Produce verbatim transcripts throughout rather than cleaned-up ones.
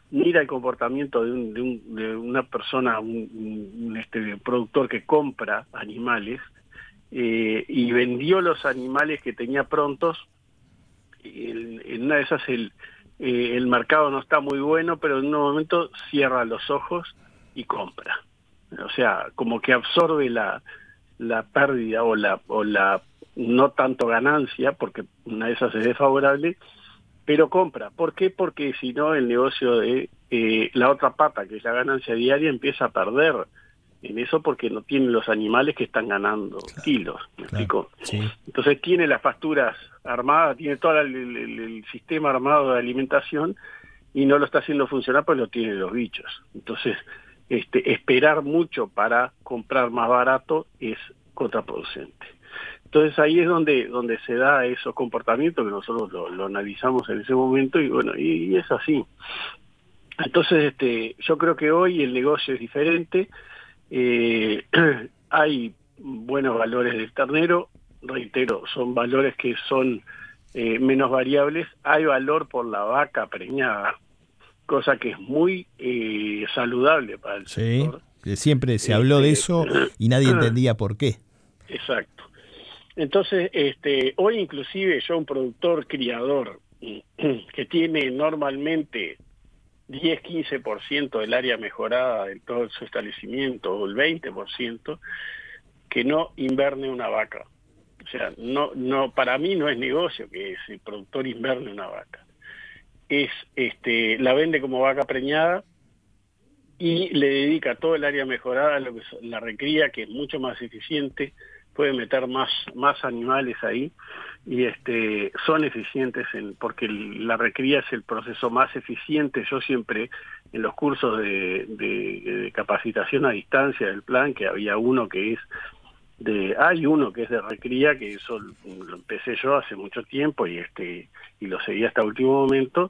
mira el comportamiento de, un, de, un, de una persona, un, un este, productor que compra animales, eh, y vendió los animales que tenía prontos. En, en una de esas el, eh, el mercado no está muy bueno, pero en un momento cierra los ojos y compra. O sea, como que absorbe la, la pérdida o la, o la no tanto ganancia, porque una de esas es desfavorable, pero compra. ¿Por qué? Porque si no el negocio de eh, la otra pata, que es la ganancia diaria, empieza a perder en eso porque no tiene los animales que están ganando Claro, kilos, ¿me claro, explico? sí. Entonces tiene las pasturas armadas, tiene todo el, el, el sistema armado de alimentación y no lo está haciendo funcionar porque lo tienen los bichos. Entonces, este, esperar mucho para comprar más barato es contraproducente. Entonces ahí es donde donde se da esos comportamientos que nosotros lo, lo analizamos en ese momento y bueno, y, y es así. Entonces, este, yo creo que hoy el negocio es diferente. Eh, hay buenos valores del ternero, reitero, son valores que son eh, menos variables. Hay valor por la vaca preñada, cosa que es muy eh, saludable para el Sí, sector. que siempre se habló de Este, eso y nadie entendía por qué. exacto. Entonces, este, hoy inclusive yo, un productor criador que tiene normalmente diez a quince por ciento del área mejorada de todo su establecimiento, o el veinte por ciento, que no inverne una vaca. O sea, no, no, para mí no es negocio que ese productor inverne una vaca. Es, este, la vende como vaca preñada y le dedica todo el área mejorada a lo que es la recría, que es mucho más eficiente, puede meter más, más animales ahí, y este, son eficientes en, porque la recría es el proceso más eficiente. Yo siempre, en los cursos de, de, de capacitación a distancia del plan, que había uno que es de, hay uno que es de recría, que eso lo empecé yo hace mucho tiempo y este y lo seguí hasta último momento.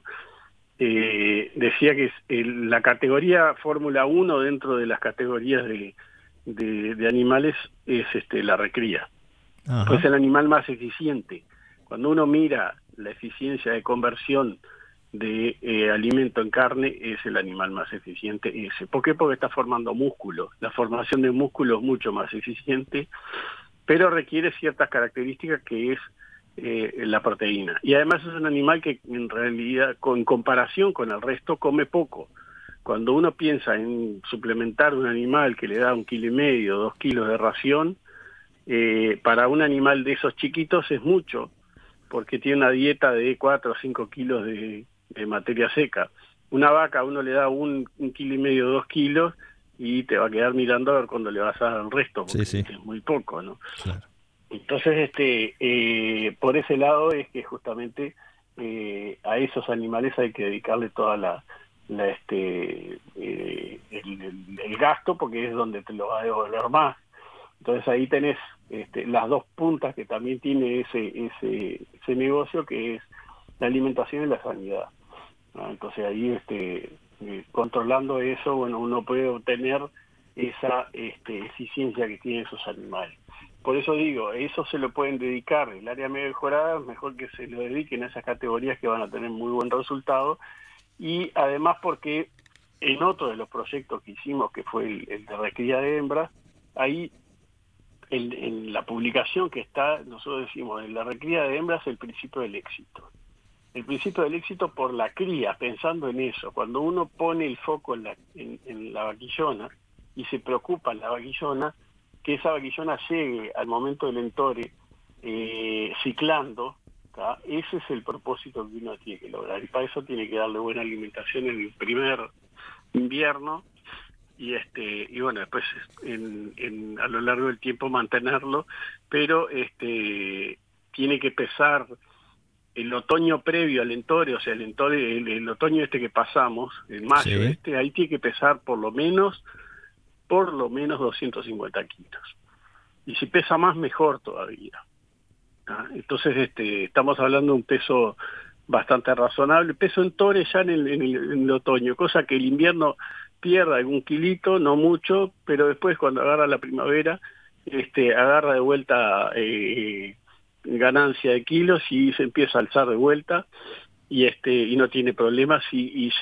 Eh, decía que es el, la categoría Fórmula uno dentro de las categorías de, de, de animales es este la recría, pues Ajá. es el animal más eficiente. Cuando uno mira la eficiencia de conversión de eh, alimento en carne, es el animal más eficiente ese. ¿Por qué? Porque está formando músculo. La formación de músculo es mucho más eficiente, pero requiere ciertas características que es eh, la proteína. Y además es un animal que en realidad, con comparación con el resto, come poco. Cuando uno piensa en suplementar un animal que le da un kilo y medio, dos kilos de ración, eh, para un animal de esos chiquitos es mucho, porque tiene una dieta de cuatro o cinco kilos de, de materia seca. Una vaca uno le da un, un kilo y medio, dos kilos, y te va a quedar mirando a ver cuándo le vas a dar el resto, Sí, porque sí, es muy poco, ¿no? claro. Entonces, este, eh, por ese lado es que justamente eh, a esos animales hay que dedicarle toda la, la este, eh, el, el, el gasto, porque es donde te lo va a devolver más. Entonces ahí tenés este, las dos puntas que también tiene ese, ese, ese negocio, que es la alimentación y la sanidad, ¿no? Entonces ahí este, eh, controlando eso, bueno, uno puede obtener esa este, eficiencia que tienen esos animales. Por eso digo, eso se lo pueden dedicar, el área mejorada, mejor que se lo dediquen a esas categorías que van a tener muy buen resultado, y además porque en otro de los proyectos que hicimos, que fue el, el de recría de hembras, ahí en, en la publicación que está, nosotros decimos, en la recría de hembras el principio del éxito. El principio del éxito por la cría, pensando en eso. Cuando uno pone el foco en la, en, en la vaquillona y se preocupa en la vaquillona, que esa vaquillona llegue al momento del entore eh, ciclando, ¿tá? Ese es el propósito que uno tiene que lograr. Y para eso tiene que darle buena alimentación en el primer invierno, y este y bueno, después en, en, a lo largo del tiempo mantenerlo, pero este tiene que pesar el otoño previo al entore, o sea, el entore, el, el otoño este que pasamos, en mayo Sí. este, ahí tiene que pesar por lo menos, por lo menos doscientos cincuenta kilos. Y si pesa más, mejor todavía. ¿Ah? Entonces, este, estamos hablando de un peso bastante razonable, peso en tore ya en el, en el, en el otoño, cosa que el invierno pierda algún kilito, no mucho, pero después cuando agarra la primavera, este, agarra de vuelta eh, ganancia de kilos y se empieza a alzar de vuelta, y este y no tiene problemas, y, y